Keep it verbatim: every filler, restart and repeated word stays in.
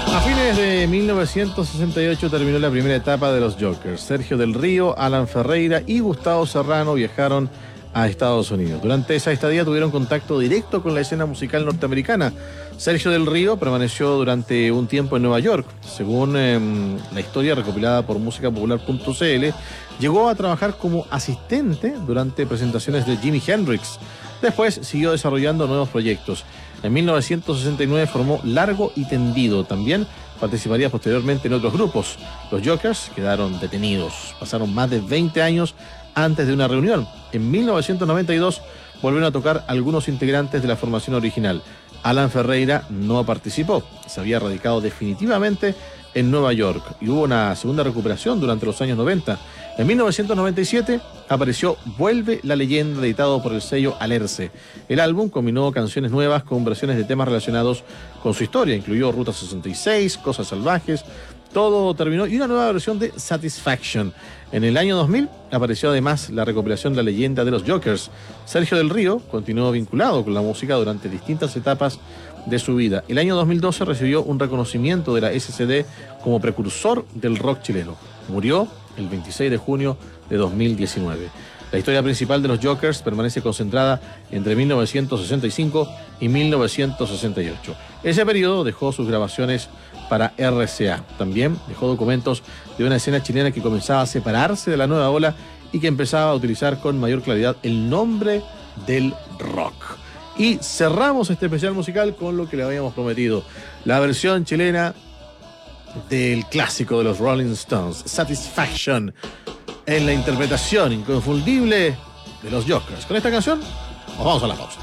A fines de mil novecientos sesenta y ocho terminó la primera etapa de los Jokers. Sergio del Río, Alan Ferreira y Gustavo Serrano viajaron a Estados Unidos. Durante esa estadía tuvieron contacto directo con la escena musical norteamericana. Sergio del Río permaneció durante un tiempo en Nueva York. Según eh, la historia recopilada por música popular punto c l, llegó a trabajar como asistente durante presentaciones de Jimi Hendrix. Después siguió desarrollando nuevos proyectos. En mil novecientos sesenta y nueve formó Largo y Tendido. También participaría posteriormente en otros grupos. Los Jokers quedaron detenidos. Pasaron más de veinte años antes de una reunión. En mil novecientos noventa y dos volvieron a tocar algunos integrantes de la formación original. Alan Ferreira no participó. Se había radicado definitivamente en Nueva York y hubo una segunda recuperación durante los años noventa. En mil novecientos noventa y siete apareció Vuelve la Leyenda, editado por el sello Alerce. El álbum combinó canciones nuevas con versiones de temas relacionados con su historia. Incluyó Ruta sesenta y seis, Cosas Salvajes, Todo Terminó y una nueva versión de Satisfaction. En el año dos mil apareció además la recopilación La Leyenda de los Jokers. Sergio del Río continuó vinculado con la música durante distintas etapas de su vida. El año dos mil doce recibió un reconocimiento de la S C D como precursor del rock chileno. Murió el veintiséis de junio de dos mil diecinueve. La historia principal de los Jokers permanece concentrada entre mil novecientos sesenta y cinco y mil novecientos sesenta y ocho. Ese periodo dejó sus grabaciones para R C A. También dejó documentos de una escena chilena que comenzaba a separarse de la nueva ola y que empezaba a utilizar con mayor claridad el nombre del rock. Y cerramos este especial musical con lo que le habíamos prometido, la versión chilena del clásico de los Rolling Stones, Satisfaction, en la interpretación inconfundible de los Jokers. Con esta canción nos vamos a la pausa.